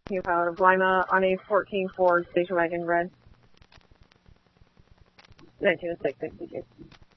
Team pilot of Lima on a 14 Ford station wagon red. 1906, 62.